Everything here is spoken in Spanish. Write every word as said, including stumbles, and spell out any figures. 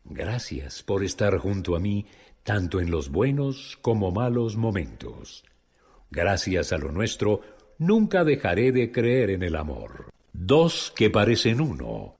Gracias por estar junto a mí, tanto en los buenos como malos momentos. Gracias a lo nuestro, nunca dejaré de creer en el amor. Dos que parecen uno,